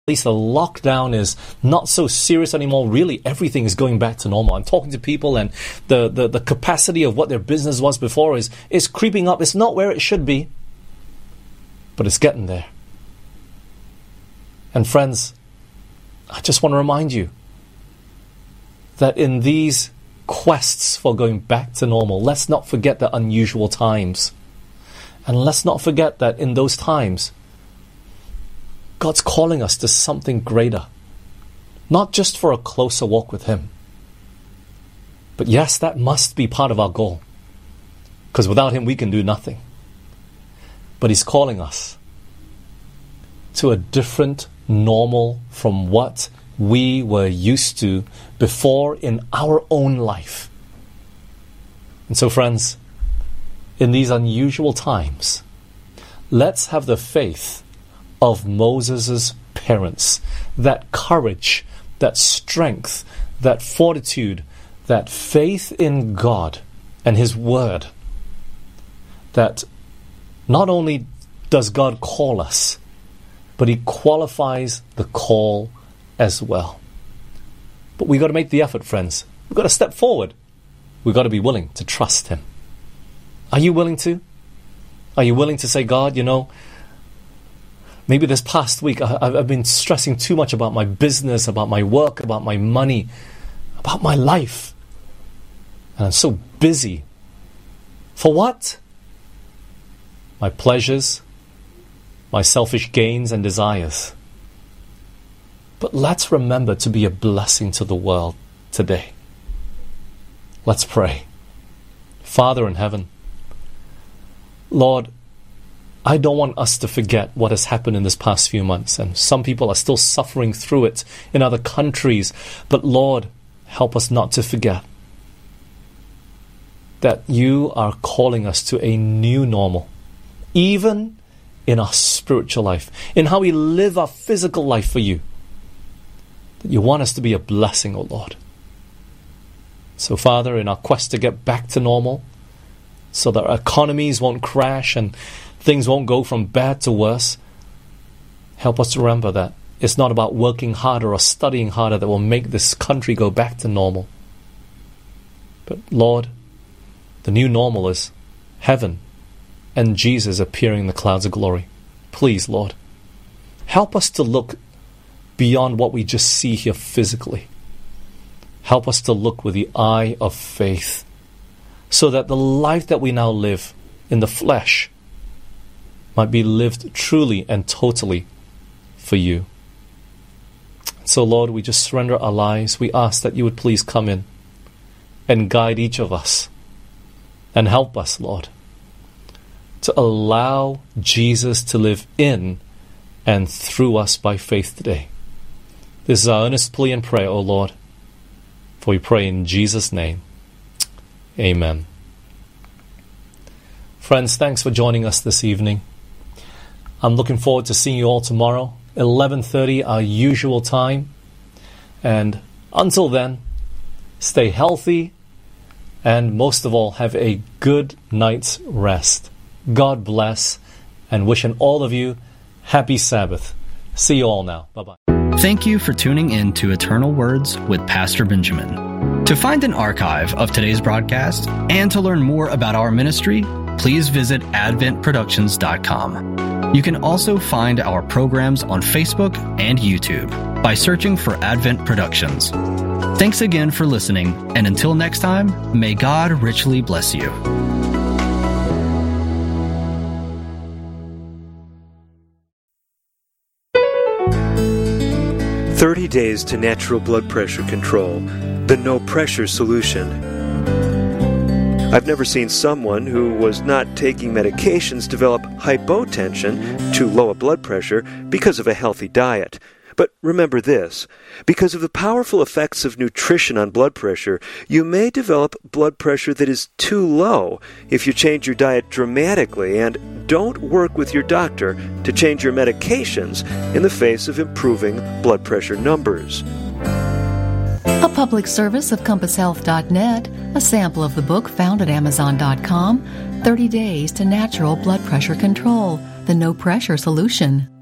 least the lockdown is not so serious anymore. Really, everything is going back to normal. I'm talking to people, and the capacity of what their business was before is creeping up. It's not where it should be, but it's getting there. And friends, I just want to remind you that in these quests for going back to normal, let's not forget the unusual times. And let's not forget that in those times, God's calling us to something greater. Not just for a closer walk with Him. But yes, that must be part of our goal. Because without Him, we can do nothing. But He's calling us to a different normal from what we were used to before in our own life. And so, friends, in these unusual times, let's have the faith of Moses' parents, that courage, that strength, that fortitude, that faith in God and His Word, that not only does God call us, but He qualifies the call as well. But we've got to make the effort, friends. We've got to step forward. We've got to be willing to trust Him. Are you willing to? Are you willing to say, God, maybe this past week I've been stressing too much about my business, about my work, about my money, about my life. And I'm so busy. For what? My pleasures, my selfish gains and desires. But let's remember to be a blessing to the world today. Let's pray. Father in heaven, Lord, I don't want us to forget what has happened in this past few months, and some people are still suffering through it in other countries. But Lord, help us not to forget that You are calling us to a new normal, even in our spiritual life, in how we live our physical life for You. That You want us to be a blessing, O Lord. So Father, in our quest to get back to normal, so that our economies won't crash and things won't go from bad to worse, help us to remember that it's not about working harder or studying harder that will make this country go back to normal. But Lord, the new normal is heaven and Jesus appearing in the clouds of glory. Please, Lord, help us to look beyond what we just see here physically. Help us to look with the eye of faith, so that the life that we now live in the flesh might be lived truly and totally for You. So Lord, we just surrender our lives. We ask that You would please come in and guide each of us and help us, Lord, to allow Jesus to live in and through us by faith today. This is our earnest plea and prayer, O Lord, for we pray in Jesus' name. Amen. Friends, thanks for joining us this evening. I'm looking forward to seeing you all tomorrow, 11:30, our usual time. And until then, stay healthy and most of all, have a good night's rest. God bless, and wishing all of you happy Sabbath. See you all now. Bye-bye. Thank you for tuning in to Eternal Words with Pastor Benjamin. To find an archive of today's broadcast and to learn more about our ministry, please visit adventproductions.com. You can also find our programs on Facebook and YouTube by searching for Advent Productions. Thanks again for listening, and until next time, may God richly bless you. "30 Days to Natural Blood Pressure Control, the No Pressure Solution." I've never seen someone who was not taking medications develop hypotension, too low a blood pressure, because of a healthy diet. But remember this, because of the powerful effects of nutrition on blood pressure, you may develop blood pressure that is too low if you change your diet dramatically and don't work with your doctor to change your medications in the face of improving blood pressure numbers. A public service of CompassHealth.net, a sample of the book found at Amazon.com, 30 Days to Natural Blood Pressure Control, the No Pressure Solution.